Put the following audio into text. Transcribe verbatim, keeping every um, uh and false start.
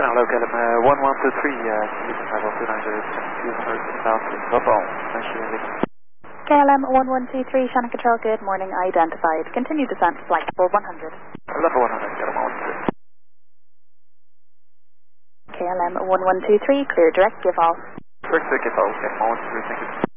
hello, K L M uh, one one two three, uh, level two hundred, two hundred south, Gopal, K L M one one two three, Shannon Control, good morning, identified. Continue descent, flight level one hundred. Level one hundred, K L M one one two three. K L M one one two three, clear direct, give off. Direct, give off, K L M one one two three, thank you.